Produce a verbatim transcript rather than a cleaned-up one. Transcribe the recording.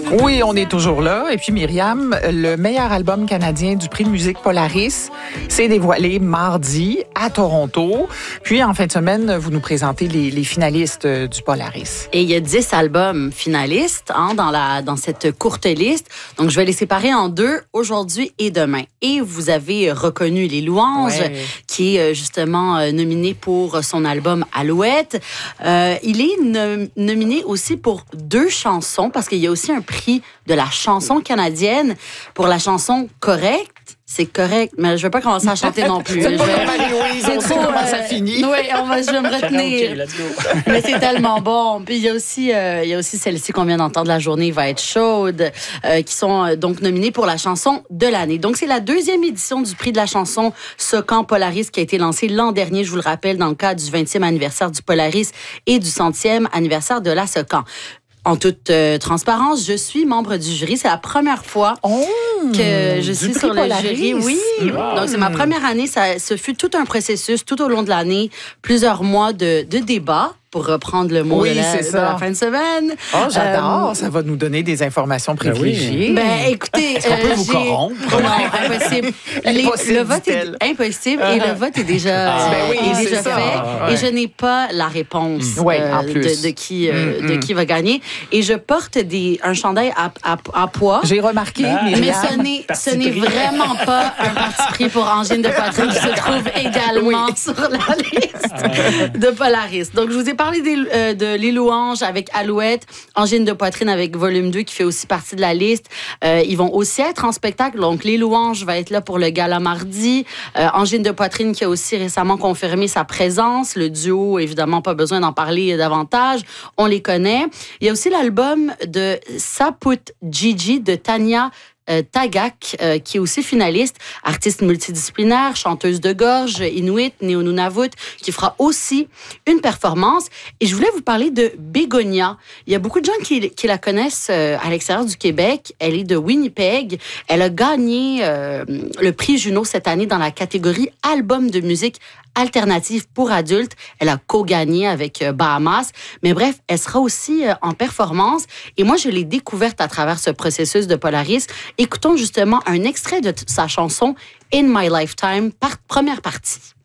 Oui, on est toujours là. Et puis, Myriam, le meilleur album canadien du prix de musique Polaris s'est dévoilé mardi à Toronto. Puis, en fin de semaine, vous nous présentez les, les finalistes du Polaris. Et il y a dix albums finalistes hein, dans, la, dans cette courte liste. Donc, je vais les séparer en deux, aujourd'hui et demain. Et vous avez reconnu Les Louanges, ouais. qui est justement nominé pour son album Alouette. Euh, il est no- nominé aussi pour deux chansons, parce qu'il y a aussi un prix de la chanson canadienne pour la chanson Correcte. C'est correct, mais je ne vais pas commencer à chanter non plus. C'est je pas vais... comme Marie-Louise, on sait comment ça finit. Oui, on va, je vais me retenir. Let's go. Mais c'est tellement bon. Puis il y a aussi, euh, il y a aussi celle-ci qu'on vient d'entendre, La journée va être chaude, euh, qui sont euh, donc nominées pour la chanson de l'année. Donc c'est la deuxième édition du prix de la chanson Socan Polaris qui a été lancé l'an dernier, je vous le rappelle, dans le cadre du vingtième anniversaire du Polaris et du centième anniversaire de la Socan. En toute euh, transparence, je suis membre du jury. C'est la première fois oh, que je suis sur le Polaris. jury. Oui, wow. Donc c'est ma première année. Ça, ce fut tout un processus tout au long de l'année, plusieurs mois de, de débats. Pour reprendre le mot oui, de, la, c'est ça. de la fin de semaine. Oh, j'adore. Euh, ça va nous donner des informations privilégiées. Ben, oui. ben écoutez... Est-ce qu'on peut euh, vous j'ai... corrompre? Non, impossible. Les, impossible, le vote dit-elle. est impossible et le vote est déjà, ah, ben oui, est déjà fait. Ah, ouais. Et je n'ai pas la réponse mmh. ouais, euh, en plus. De, de, qui, euh, mmh, de qui va gagner. Et je porte des, un chandail à, à, à poids. J'ai remarqué, ah, mais ce n'est, ce n'est vraiment pas un parti pris pour Angine de Poitrine qui se trouve également oui. sur la liste ah. de Polaris. Donc, je vous ai parlé des... Euh, de Les Louanges avec Alouette, Angine de Poitrine avec Volume deux qui fait aussi partie de la liste. Euh, ils vont aussi être en spectacle. Donc, Les Louanges va être là pour le gala mardi. Euh, Angine de Poitrine qui a aussi récemment confirmé sa présence. Le duo, évidemment, pas besoin d'en parler davantage. On les connaît. Il y a aussi l'album de Saput Gigi de Tania Euh, Tagaq, euh, qui est aussi finaliste, artiste multidisciplinaire, chanteuse de gorge, inuit, néo-nunavut, qui fera aussi une performance. Et je voulais vous parler de Bégonia. Il y a beaucoup de gens qui, qui la connaissent euh, à l'extérieur du Québec. Elle est de Winnipeg. Elle a gagné euh, le prix Juno cette année dans la catégorie Album de musique alternative pour adultes. Elle a co-gagné avec euh, Bahamas. Mais bref, elle sera aussi euh, en performance. Et moi, je l'ai découverte à travers ce processus de Polaris. Écoutons justement un extrait de t- sa chanson « In My Lifetime », par première partie.